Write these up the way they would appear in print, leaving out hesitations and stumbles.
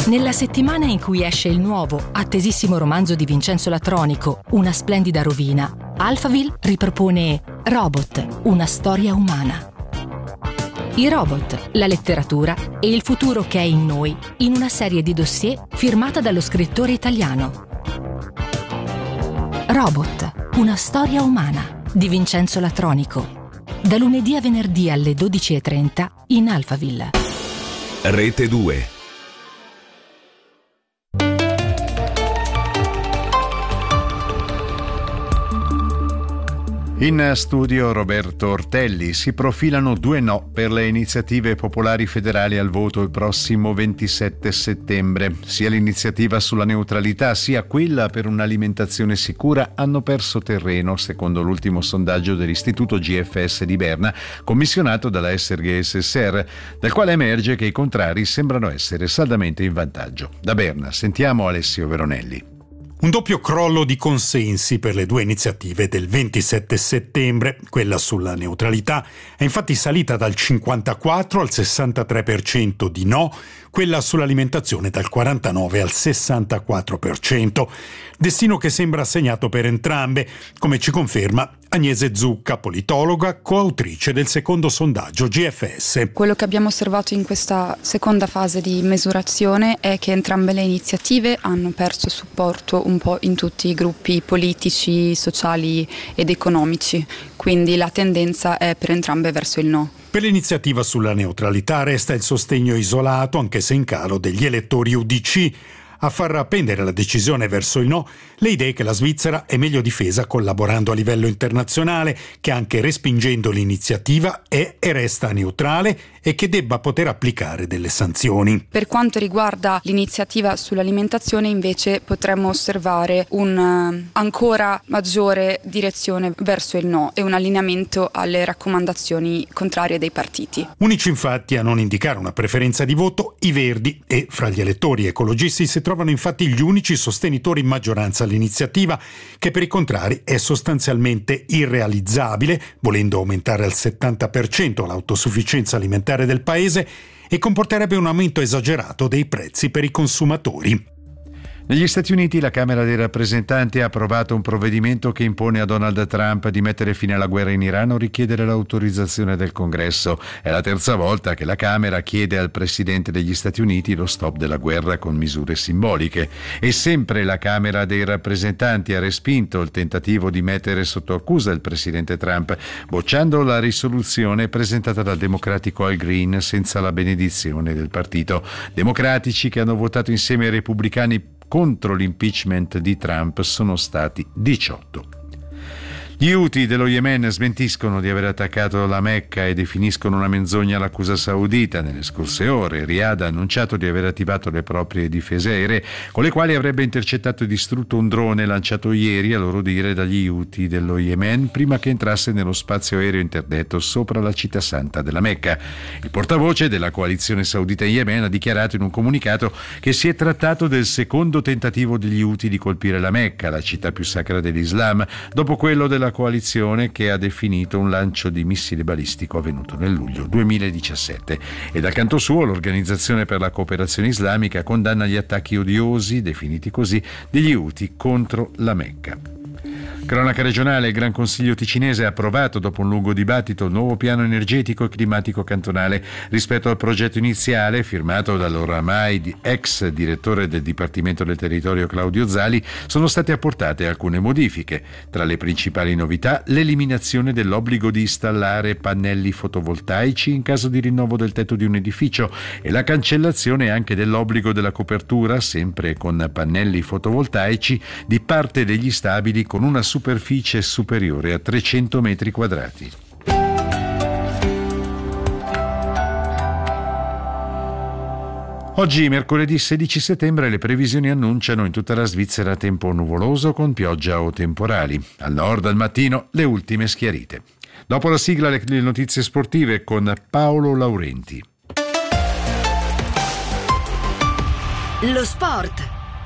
Nella settimana in cui esce il nuovo, attesissimo romanzo di Vincenzo Latronico, Una splendida rovina, Alphaville ripropone Robot, una storia umana. I robot, la letteratura e il futuro che è in noi, in una serie di dossier firmata dallo scrittore italiano. Robot, una storia umana, di Vincenzo Latronico. Da lunedì a venerdì alle 12:30 in Alphaville. Rete 2. In studio Roberto Ortelli. Si profilano 2 no per le iniziative popolari federali al voto il prossimo 27 settembre. Sia l'iniziativa sulla neutralità sia quella per un'alimentazione sicura hanno perso terreno, secondo l'ultimo sondaggio dell'Istituto GFS di Berna, commissionato dalla SRG SSR, dal quale emerge che i contrari sembrano essere saldamente in vantaggio. Da Berna sentiamo Alessio Veronelli. Un doppio crollo di consensi per le 2 iniziative del 27 settembre. Quella sulla neutralità è infatti salita dal 54 al 63% di no, quella sull'alimentazione dal 49 al 64%. Destino che sembra segnato per entrambe, come ci conferma Agnese Zucca, politologa, coautrice del secondo sondaggio GFS. Quello che abbiamo osservato in questa seconda fase di misurazione è che entrambe le iniziative hanno perso supporto un po' in tutti i gruppi politici, sociali ed economici, quindi la tendenza è per entrambe verso il no. Per l'iniziativa sulla neutralità resta il sostegno isolato, anche se in calo, degli elettori UDC. A far pendere la decisione verso il no le idee che la Svizzera è meglio difesa collaborando a livello internazionale, che anche respingendo l'iniziativa è e resta neutrale e che debba poter applicare delle sanzioni. Per quanto riguarda l'iniziativa sull'alimentazione invece potremmo osservare un ancora maggiore direzione verso il no e un allineamento alle raccomandazioni contrarie dei partiti. Unici infatti a non indicare una preferenza di voto i Verdi, e fra gli elettori ecologisti si trovano infatti gli unici sostenitori in maggioranza all'iniziativa, che per i contrari è sostanzialmente irrealizzabile, volendo aumentare al 70% l'autosufficienza alimentare del paese, e comporterebbe un aumento esagerato dei prezzi per i consumatori. Negli Stati Uniti la Camera dei rappresentanti ha approvato un provvedimento che impone a Donald Trump di mettere fine alla guerra in Iran o richiedere l'autorizzazione del Congresso. È la terza volta che la Camera chiede al Presidente degli Stati Uniti lo stop della guerra con misure simboliche. E sempre la Camera dei rappresentanti ha respinto il tentativo di mettere sotto accusa il Presidente Trump, bocciando la risoluzione presentata dal democratico Al Green senza la benedizione del partito. Democratici che hanno votato insieme ai repubblicani contro l'impeachment di Trump sono stati 18. Gli Houthi dello Yemen smentiscono di aver attaccato la Mecca e definiscono una menzogna l'accusa saudita. Nelle scorse ore Riyadh ha annunciato di aver attivato le proprie difese aeree, con le quali avrebbe intercettato e distrutto un drone lanciato ieri, a loro dire, dagli Houthi dello Yemen prima che entrasse nello spazio aereo interdetto sopra la città santa della Mecca. Il portavoce della coalizione saudita in Yemen ha dichiarato in un comunicato che si è trattato del secondo tentativo degli Houthi di colpire la Mecca, la città più sacra dell'Islam, dopo quello della coalizione che ha definito un lancio di missile balistico avvenuto nel luglio 2017. E dal canto suo l'Organizzazione per la Cooperazione Islamica condanna gli attacchi odiosi, definiti così, degli Houthi contro la Mecca. Cronaca regionale: il Gran Consiglio ticinese ha approvato dopo un lungo dibattito il nuovo piano energetico e climatico cantonale. Rispetto al progetto iniziale, firmato dall'oramai ex direttore del Dipartimento del Territorio Claudio Zali, sono state apportate alcune modifiche. Tra le principali novità, l'eliminazione dell'obbligo di installare pannelli fotovoltaici in caso di rinnovo del tetto di un edificio e la cancellazione anche dell'obbligo della copertura, sempre con pannelli fotovoltaici, di parte degli stabili con una superficie superiore a 300 metri quadrati. Oggi, mercoledì 16 settembre, le previsioni annunciano in tutta la Svizzera tempo nuvoloso con pioggia o temporali. Al nord al mattino le ultime schiarite. Dopo la sigla le notizie sportive con Paolo Laurenti. Lo sport.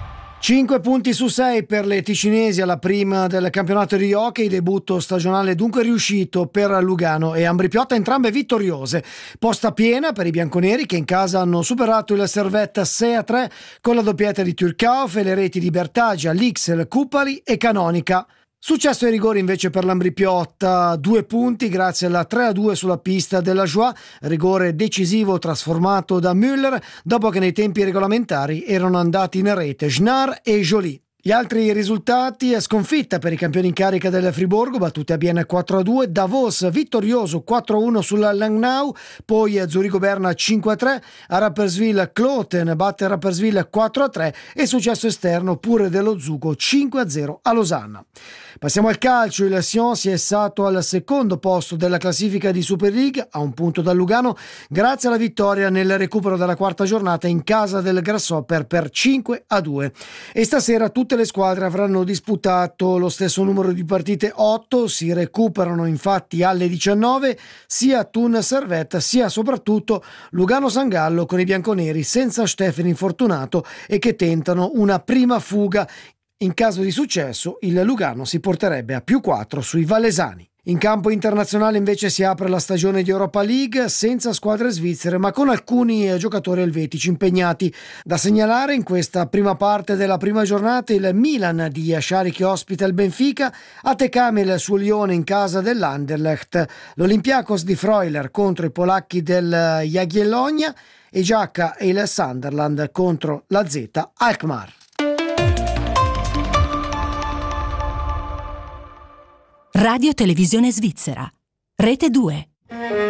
5 punti su 6 per le ticinesi alla prima del campionato di hockey, debutto stagionale dunque riuscito per Lugano e Ambrì-Piotta, entrambe vittoriose. Posta piena per i bianconeri che in casa hanno superato il Servette 6-3 con la doppietta di Turcauf e le reti di Bertagia, Lixel, Cupali e Canonica. Successo ai rigori invece per l'Ambrì-Piotta, 2 punti grazie alla 3-2 sulla pista della Joie, rigore decisivo trasformato da Müller dopo che nei tempi regolamentari erano andati in rete Schnarr e Joly. Gli altri risultati: sconfitta per i campioni in carica del Friburgo, battute a Bienne 4-2, Davos vittorioso 4-1 sulla Langnau, poi Zurigo-Berna 5-3, a Rapperswil Kloten batte Rapperswil 4-3 e successo esterno pure dello Zugo 5-0 a Losanna. Passiamo al calcio, il Sion si è issato al secondo posto della classifica di Super League a un punto dal Lugano grazie alla vittoria nel recupero della quarta giornata in casa del Grasshopper per 5-2 e stasera tutte le squadre avranno disputato lo stesso numero di partite, 8, si recuperano infatti alle 19 sia Thun Servette sia soprattutto Lugano San Gallo con i bianconeri senza Stefani infortunato e che tentano una prima fuga. In caso di successo, il Lugano si porterebbe a +4 sui valesani. In campo internazionale invece si apre la stagione di Europa League senza squadre svizzere ma con alcuni giocatori elvetici impegnati. Da segnalare in questa prima parte della prima giornata il Milan di Asciari che ospita il Benfica, Atekamel sul Lione in casa dell'Anderlecht, l'Olympiakos di Freuler contro i polacchi del Jagiellonia e Giacca e il Sunderland contro la Z Alkmaar. Radio Televisione Svizzera, Rete 2.